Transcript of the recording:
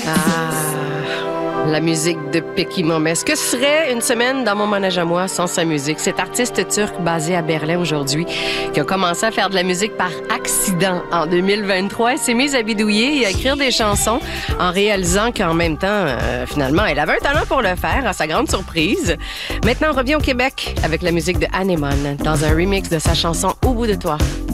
La musique de Pecky Momet. Est-ce que ce serait une semaine dans mon manège à moi sans sa musique? Cet artiste turc basé à Berlin aujourd'hui, qui a commencé à faire de la musique par accident en 2023. Elle s'est mise à bidouiller et à écrire des chansons en réalisant qu'en même temps, finalement, elle avait un talent pour le faire, à sa grande surprise. Maintenant, on revient au Québec avec la musique de Anémone dans un remix de sa chanson Au bout de toi.